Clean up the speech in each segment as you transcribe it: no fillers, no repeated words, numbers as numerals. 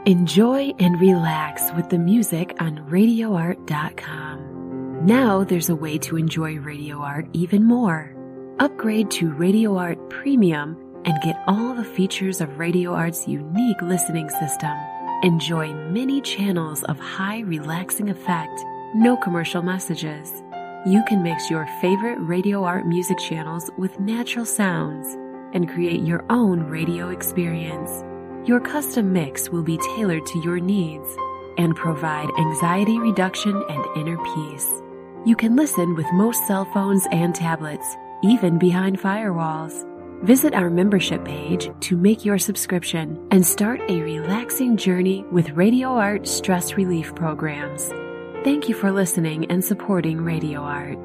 Enjoy and relax with the music on RadioArt.com. Now there's a way to enjoy Radio Art even more. Upgrade to Radio Art Premium and get all the features of Radio Art's unique listening system. Enjoy many channels of high relaxing effect, no commercial messages. You can mix your favorite Radio Art music channels with natural sounds and create your own radio experience. Your custom mix will be tailored to your needs and provide anxiety reduction and inner peace. You can listen with most cell phones and tablets, even behind firewalls. Visit our membership page to make your subscription and start a relaxing journey with Radio Art stress relief programs. Thank you for listening and supporting Radio Art.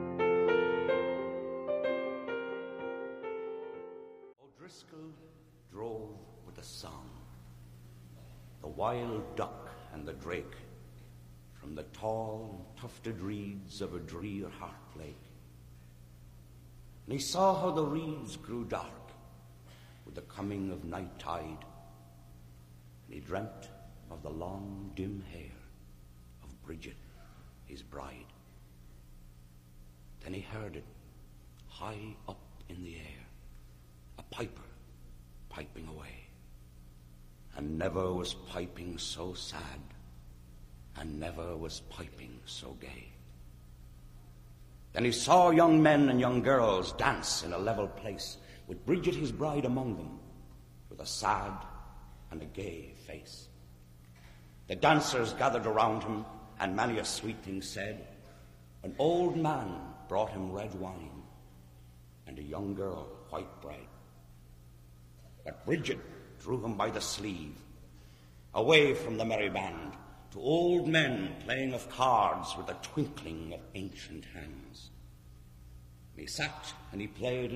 O'Driscoll drove with a song, the wild duck and the drake, from the tall and tufted reeds of a drear heart lake. And he saw how the reeds grew dark with the coming of night tide, and he dreamt of the long dim hair of Bridget, his bride. Then he heard it high up in the air, a piper piping away. And never was piping so sad, and never was piping so gay. Then he saw young men and young girls dance in a level place, with Bridget his bride among them, with a sad and a gay face. The dancers gathered around him, and many a sweet thing said. An old man brought him red wine, and a young girl white bread. But Bridget drew him by the sleeve, away from the merry band, to old men playing of cards with a twinkling of ancient hands. And he sat and he played